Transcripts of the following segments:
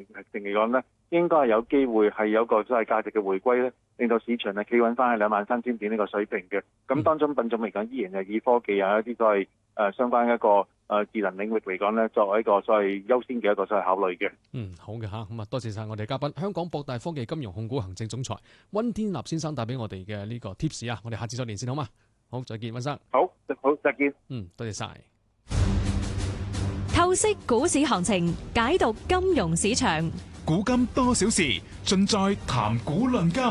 性嚟講咧，應該係有機會係有個所謂價值嘅回歸咧，令到市場係企穩翻喺23,000點呢個水平嘅。咁當中品種嚟講，依然係以科技啊一啲所謂相關一個智能領域嚟講咧，作為一個所謂優先嘅一個所謂考慮嘅。 好嘅嚇，咁啊多謝晒我哋嘉賓，香港博大科技金融控股行政總裁溫天納先生帶俾我哋嘅呢個 tips 啊，我哋下次再連線好嘛？好，再見，溫生。 好，再見。 多謝晒。 透析股市行情，解讀金融市場。 古今多少事，盡在談股論金。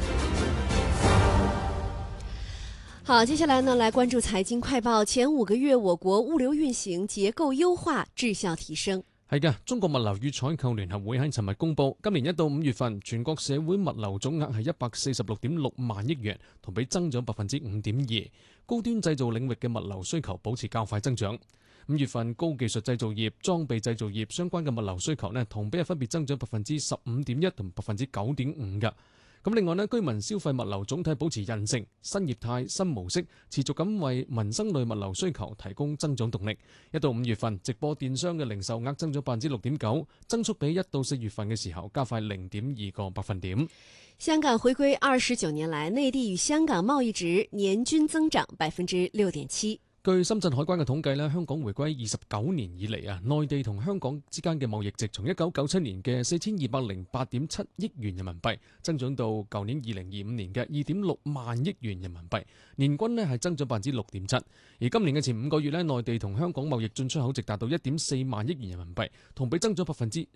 好，接下來呢，來關注財經快報。前5個月，我國物流運行結構優化，質效提升。 係嘅，中國物流與採購聯合會喺尋日公佈，今年1到5月份全國社會物流總額係146.6萬億元，同比增長5.2%。高端製造領域嘅物流需求保持較快增長。5月份高技術製造業、裝備製造業相關嘅物流需求呢，同比係分別增長15.1%同9.5%嘅。咁另外呢，居民消費物流總體保持韌性，新業態、新模式持續咁為民生類物流需求提供增長動力。1到5月份，直播電商嘅零售額增長6.9%，增速比1到4月份嘅時候加快0.2個百分點。 香港回歸29年來，內地與香港貿易值年均增長6.7%。 據深圳海關嘅統計咧，香港回歸29年以嚟啊，內地同香港之間嘅貿易值從1997年嘅4208.7億元人民幣增長到舊年2025年嘅2.6萬億元人民幣，年均咧係增長6.7%。而今年嘅前5個月咧，內地同香港貿易進出口值達到1.4萬億元人民幣，同比增長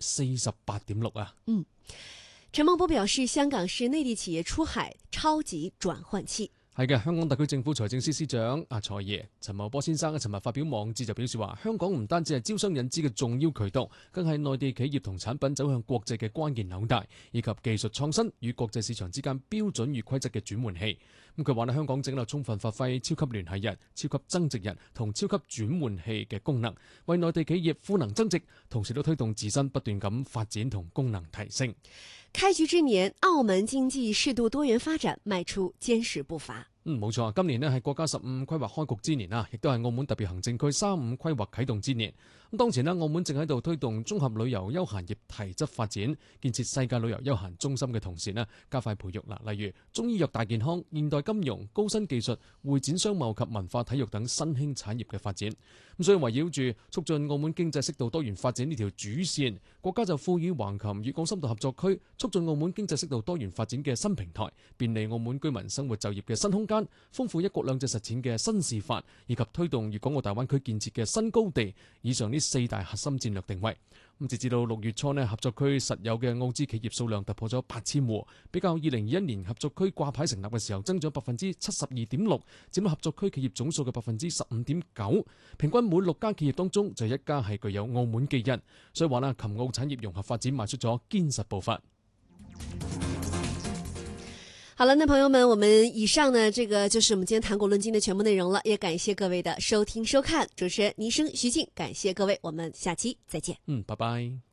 48.6%啊。 陳茂波表示，香港是內地企業出海超級轉換器。 係嘅，香港特區政府財政司司長阿財爺陳茂波先生尋日發表網誌就表示話，香港唔單止係招商引資嘅重要渠道，更係內地企業同產品走向國際嘅關鍵紐帶，以及技術創新與國際市場之間標準與規則嘅轉換器。咁佢話咧，香港整立充分發揮超級聯繫人、超級增值人同超級轉換器嘅功能，為內地企業賦能增值，同時都推動自身不斷咁發展同功能提升。 開局之年，澳門經濟適度多元發展，邁出堅實步伐。 冇錯，今年咧係國家15規劃開局之年啊，亦都係澳門特別行政區35規劃啟動之年。咁當前咧，澳門正喺度推動綜合旅遊休閒業提質發展，建設世界旅遊休閒中心嘅同時咧，加快培育例如中醫藥大健康、現代金融、高新技術、會展商貿及文化體育等新興產業嘅發展。咁所以圍繞住促進澳門經濟適度多元發展呢條主線，國家就賦予橫琴粵澳深度合作區促進澳門經濟適度多元發展嘅新平台，便利澳門居民生活就業嘅新空間，豐富一國兩制實踐嘅新示範，以及推動粵港澳大灣區建設嘅新高地。以上呢4大核心戰略定位。咁截至到6月初呢，合作區實有嘅澳資企業數量突破咗8000戶，比較2021年合作區掛牌成立嘅時候增長72.6%，佔合作區企業總數嘅15.9%。平均每6家企業當中就1家係具有澳門基因，所以話啦，琴澳產業融合發展邁出咗堅實步伐。 好了，那朋友們，我們以上呢，這個就是我們今天談股論金的全部內容了，也感謝各位的收聽收看。主持人倪生、徐靜，感謝各位，我們下期再見。 拜拜。